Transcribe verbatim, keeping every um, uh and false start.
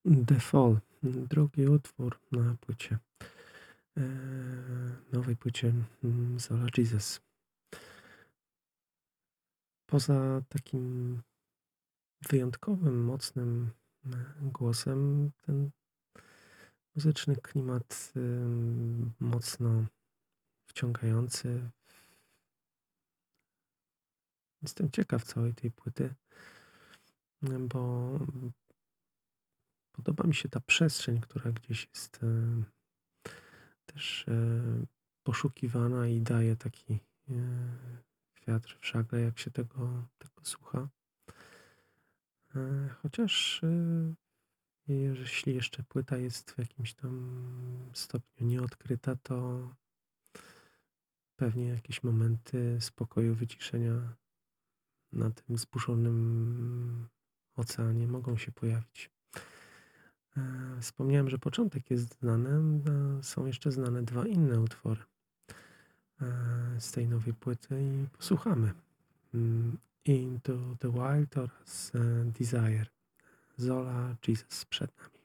The Fall, drugi utwór na płycie, eee, nowej płycie, mm, Zola Jesus. Poza takim wyjątkowym, mocnym, e, głosem, ten muzyczny klimat, ym, mocno wciągający. Jestem ciekaw całej tej płyty, mm, bo podoba mi się ta przestrzeń, która gdzieś jest, e, też, e, poszukiwana i daje taki, e, wiatr w żagle, jak się tego tego słucha. E, chociaż, e, jeśli jeszcze płyta jest w jakimś tam stopniu nieodkryta, to pewnie jakieś momenty spokoju, wyciszenia na tym zburzonym oceanie mogą się pojawić. E, wspomniałem, że początek jest znany, a są jeszcze znane dwa inne utwory, e, z tej nowej płyty i posłuchamy. Mm, Into the Wild oraz, e, Desire. Zola Jesus przed nami.